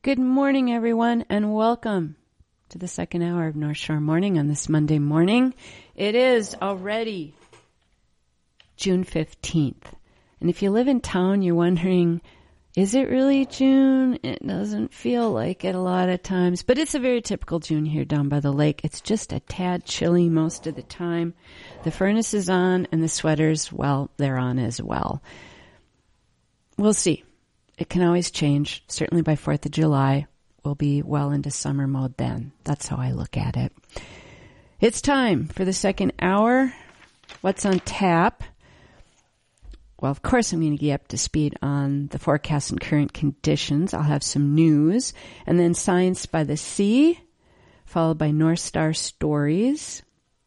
Good morning, everyone, and welcome to the second hour of North Shore Morning on this Monday morning. It is already June 15th. And if you live in town, you're wondering, is it really June? It doesn't feel like it a lot of times, but it's a very typical June here down by the lake. It's just a tad chilly most of the time. The furnace is on and the sweaters, well, they're on as well. We'll see. It can always change. Certainly by 4th of July, we'll be well into summer mode then. That's how I look at it. It's time for the second hour. What's on tap? Well, of course, I'm going to get up to speed on the forecast and current conditions. I'll have some news, and then Science by the Sea, followed by North Star Stories.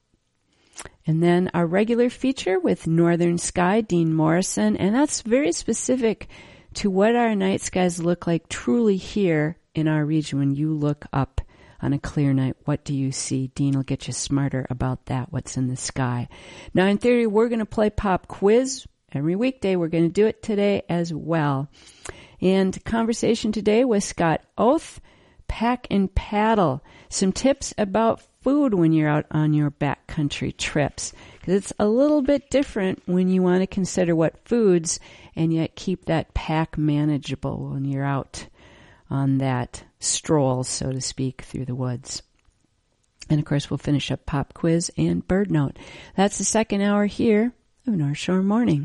And then our regular feature with Northern Sky, Dean Morrison, and that's very specific to what our night skies look like truly here in our region. When you look up on a clear night, what do you see? Dean will get you smarter about that, what's in the sky. 9:30, we're going to play pop quiz. Every weekday, we're going to do it today as well. And conversation today with Scott Oath, Pack and Paddle. Some tips about food when you're out on your backcountry trips. Because it's a little bit different when you want to consider what foods and yet keep that pack manageable when you're out on that stroll, so to speak, through the woods. And of course, we'll finish up pop quiz and bird note. That's the second hour here of North Shore Morning.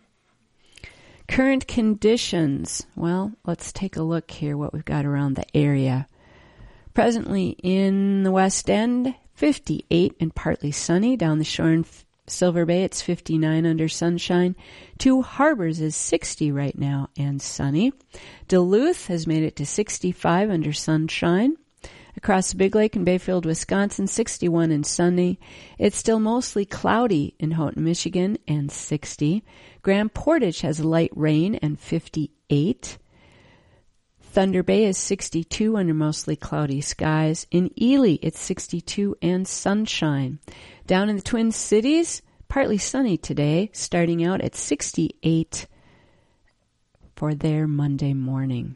Current conditions. Well, let's take a look here what we've got around the area. Presently in the West End, 58 and partly sunny. Down the shore in Silver Bay, it's 59 under sunshine. Two Harbors is 60 right now and sunny. Duluth has made it to 65 under sunshine. Across the Big Lake in Bayfield, Wisconsin, 61 and sunny. It's still mostly cloudy in Houghton, Michigan, and 60. Grand Portage has light rain and 58. Thunder Bay is 62 under mostly cloudy skies. In Ely, it's 62 and sunshine. Down in the Twin Cities, partly sunny today, starting out at 68 for their Monday morning.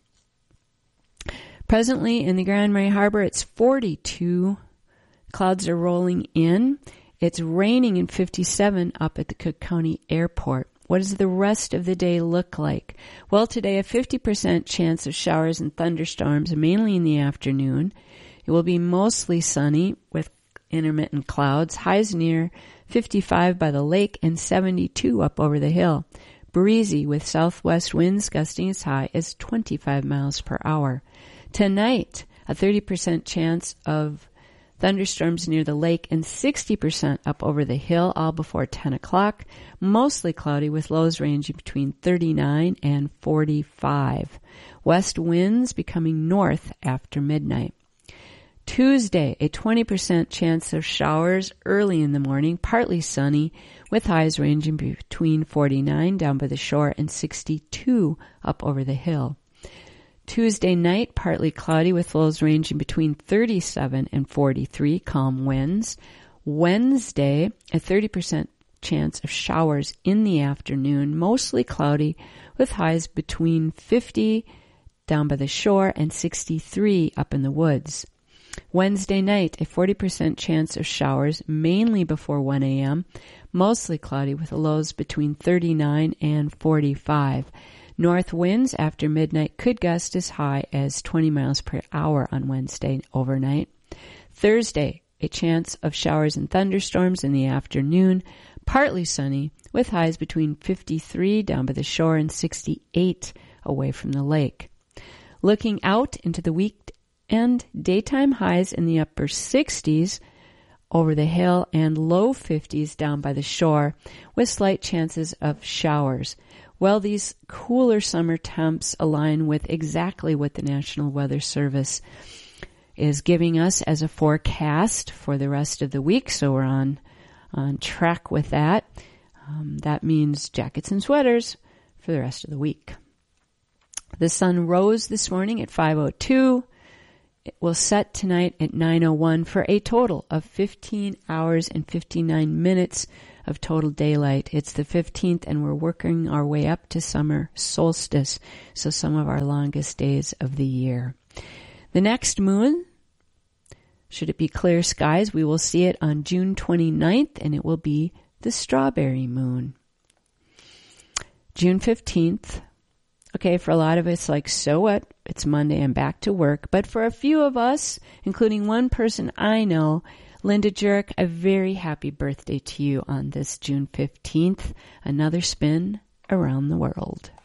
Presently in the Grand Marais Harbor, it's 42. Clouds are rolling in. It's raining in 57 up at the Cook County Airport. What does the rest of the day look like? Well, today a 50% chance of showers and thunderstorms, mainly in the afternoon. It will be mostly sunny with intermittent clouds. Highs near 55 by the lake and 72 up over the hill. Breezy with southwest winds gusting as high as 25 miles per hour. Tonight, a 30% chance of thunderstorms near the lake and 60% up over the hill, all before 10 o'clock. Mostly cloudy with lows ranging between 39 and 45. West winds becoming north after midnight. Tuesday, a 20% chance of showers early in the morning, partly sunny, with highs ranging between 49 down by the shore and 62 up over the hill. Tuesday night, partly cloudy with lows ranging between 37 and 43, calm winds. Wednesday, a 30% chance of showers in the afternoon, mostly cloudy with highs between 50 down by the shore and 63 up in the woods. Wednesday night, a 40% chance of showers, mainly before 1 a.m., mostly cloudy with lows between 39 and 45. North winds after midnight could gust as high as 20 miles per hour on Wednesday overnight. Thursday, a chance of showers and thunderstorms in the afternoon, partly sunny, with highs between 53 down by the shore and 68 away from the lake. Looking out into the weekend, daytime highs in the upper 60s over the hill and low 50s down by the shore, with slight chances of showers. Well, these cooler summer temps align with exactly what the National Weather Service is giving us as a forecast for the rest of the week, so we're on track with that. That means jackets and sweaters for the rest of the week. The sun rose this morning at 5:02. It will set tonight at 9:01 for a total of 15 hours and 59 minutes of total daylight. It's the 15th, and we're working our way up to summer solstice, so some of our longest days of the year. The next moon, should it be clear skies, we will see it on June 29th, and it will be the strawberry moon. June 15th. Okay, for a lot of us, like, so what? It's Monday, I'm back to work. But for a few of us, including one person I know, Linda Jurek, a very happy birthday to you on this June 15th. Another spin around the world.